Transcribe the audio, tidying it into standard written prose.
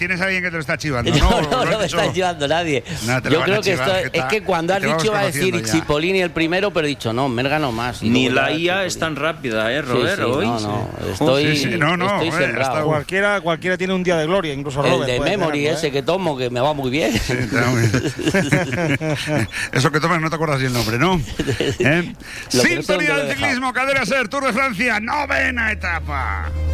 Tienes a alguien que te lo está chivando, No me está chivando nadie. Yo creo que esto es que cuando has dicho iba a decir Cipollini el primero, pero he dicho no, Merga no más. Ni la IA es tan rápida, Robert, hoy. Estoy sembrado. Cualquiera tiene un día de gloria, incluso Robert. El de Memory ese que tomo, que me va muy bien. Sí, eso que tomas no te acuerdas ni el nombre, ¿no? Sintonía del ciclismo, Cadena Ser, Tour de Francia, 9ª etapa.